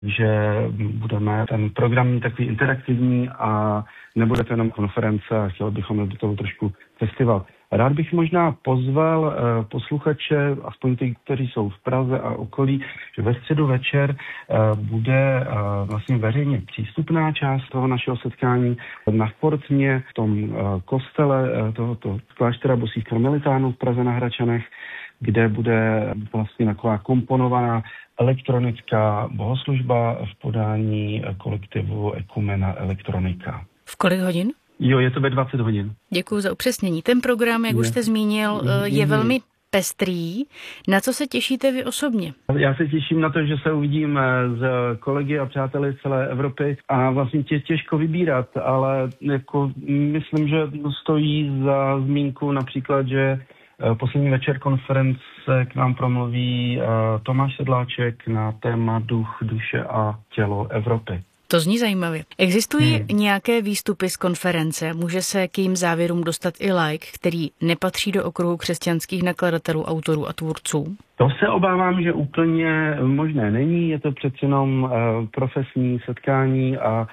že budeme ten program mít takový interaktivní a nebude to jenom konference a chtěli bychom do toho trošku festival. Rád bych možná pozval posluchače, aspoň ty, kteří jsou v Praze a okolí, že ve středu večer bude vlastně veřejně přístupná část toho našeho setkání na Fortně, v tom kostele tohoto kláštera bosých karmelitánů v Praze na Hračanech, kde bude vlastně taková komponovaná elektronická bohoslužba v podání kolektivu Ekumena Elektronika. V kolik hodin? Jo, je to ve 20 hodin. Děkuji za upřesnění. Ten program, jak už jste zmínil, je velmi pestrý. Na co se těšíte vy osobně? Já se těším na to, že se uvidím s kolegy a přáteli z celé Evropy a vlastně těžko vybírat, ale jako myslím, že stojí za zmínku například, že poslední večer konference k nám promluví Tomáš Sedláček na téma duch, duše a tělo Evropy. To zní zajímavě. Existují nějaké výstupy z konference? Může se k jejím závěrům dostat i laik, který nepatří do okruhu křesťanských nakladatelů, autorů a tvůrců? To se obávám, že úplně možné není. Je to přeci jenom profesní setkání a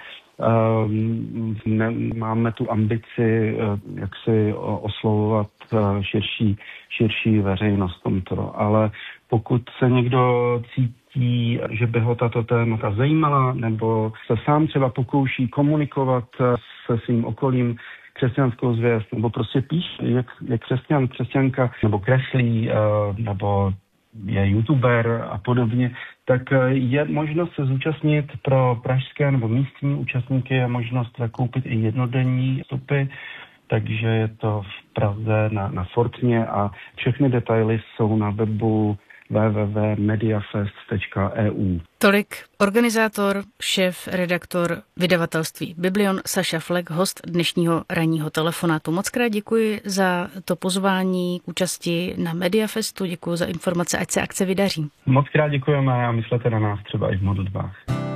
máme tu ambici, jak si oslovovat širší veřejnost tomto. Ale pokud se někdo cítí, že by ho tato témata zajímala, nebo se sám třeba pokouší komunikovat se svým okolím křesťanskou zvěst, nebo prostě píše, je křesťanka, nebo kreslí, nebo je youtuber a podobně, tak je možnost se zúčastnit pro pražské nebo místní účastníky, je možnost zakoupit i jednodenní vstupy, takže je to v Praze na Fortně a všechny detaily jsou na webu www.mediafest.eu. Tolik organizátor, šéf, redaktor vydavatelství Biblion Saša Flek, host dnešního ranního telefonátu. Moc krát děkuji za to pozvání k účasti na Mediafestu, děkuji za informace, ať se akce vydaří. Moc krát děkujeme a myslete na nás třeba i v modlitbách.